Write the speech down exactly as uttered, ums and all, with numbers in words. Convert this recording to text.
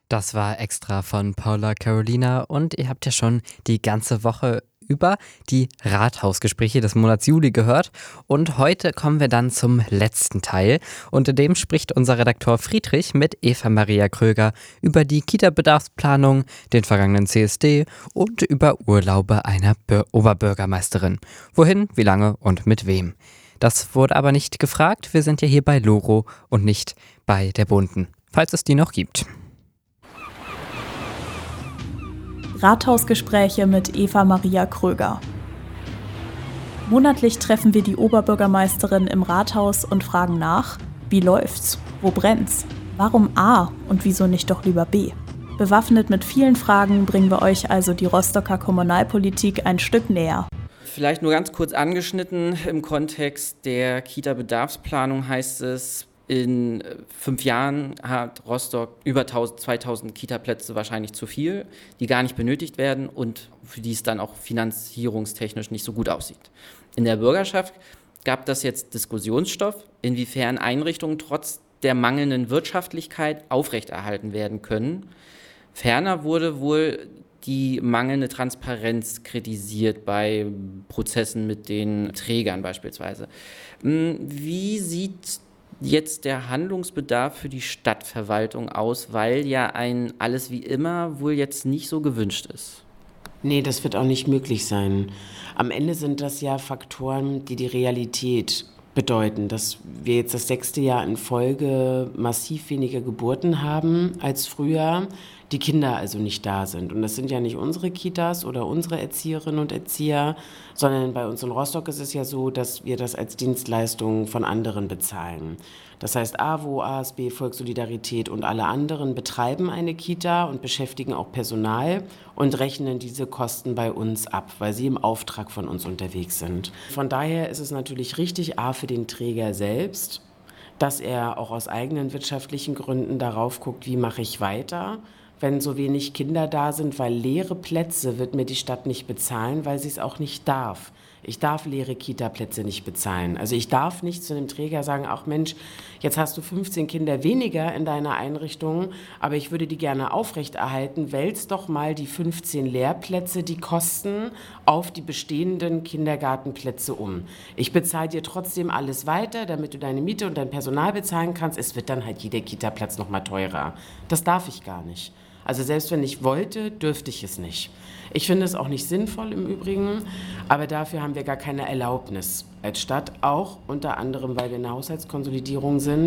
Das war extra von Paula Carolina und ihr habt ja schon die ganze Woche über die Rathausgespräche des Monats Juli gehört und heute kommen wir dann zum letzten Teil und in dem spricht unser Redakteur Friedrich mit Eva Maria Kröger über die Kita-Bedarfsplanung, den vergangenen C S D und über Urlaube einer Bür- Oberbürgermeisterin. Wohin, wie lange und mit wem? Das wurde aber nicht gefragt, wir sind ja hier bei Loro und nicht bei der Bunten, falls es die noch gibt. Rathausgespräche mit Eva Maria Kröger. Monatlich treffen wir die Oberbürgermeisterin im Rathaus und fragen nach, wie läuft's, wo brennt's, warum A und wieso nicht doch lieber B. Bewaffnet mit vielen Fragen bringen wir euch also die Rostocker Kommunalpolitik ein Stück näher. Vielleicht nur ganz kurz angeschnitten im Kontext der Kita-Bedarfsplanung heißt es, in fünf Jahren hat Rostock über zweitausend Kita-Plätze wahrscheinlich zu viel, die gar nicht benötigt werden und für die es dann auch finanzierungstechnisch nicht so gut aussieht. In der Bürgerschaft gab das jetzt Diskussionsstoff, inwiefern Einrichtungen trotz der mangelnden Wirtschaftlichkeit aufrechterhalten werden können. Ferner wurde wohl die mangelnde Transparenz kritisiert bei Prozessen mit den Trägern beispielsweise. Wie sieht jetzt der Handlungsbedarf für die Stadtverwaltung aus, weil ja ein alles wie immer wohl jetzt nicht so gewünscht ist? Nee, das wird auch nicht möglich sein. Am Ende sind das ja Faktoren, die die Realität bedeuten, dass wir jetzt das sechste Jahr in Folge massiv weniger Geburten haben als früher, die Kinder also nicht da sind. Und das sind ja nicht unsere Kitas oder unsere Erzieherinnen und Erzieher, sondern bei uns in Rostock ist es ja so, dass wir das als Dienstleistung von anderen bezahlen. Das heißt, A W O, A S B, Volkssolidarität und alle anderen betreiben eine Kita und beschäftigen auch Personal und rechnen diese Kosten bei uns ab, weil sie im Auftrag von uns unterwegs sind. Von daher ist es natürlich richtig, A, für den Träger selbst, dass er auch aus eigenen wirtschaftlichen Gründen darauf guckt, wie mache ich weiter, wenn so wenig Kinder da sind, weil leere Plätze wird mir die Stadt nicht bezahlen, weil sie es auch nicht darf. Ich darf leere Kita-Plätze nicht bezahlen. Also ich darf nicht zu einem Träger sagen, ach Mensch, jetzt hast du fünfzehn Kinder weniger in deiner Einrichtung, aber ich würde die gerne aufrechterhalten, wälz doch mal die fünfzehn Lehrplätze, die kosten, auf die bestehenden Kindergartenplätze um. Ich bezahle dir trotzdem alles weiter, damit du deine Miete und dein Personal bezahlen kannst. Es wird dann halt jeder Kita-Platz noch mal teurer. Das darf ich gar nicht. Also selbst wenn ich wollte, dürfte ich es nicht. Ich finde es auch nicht sinnvoll im Übrigen, aber dafür haben wir gar keine Erlaubnis als Stadt, auch unter anderem, weil wir eine Haushaltskonsolidierung sind.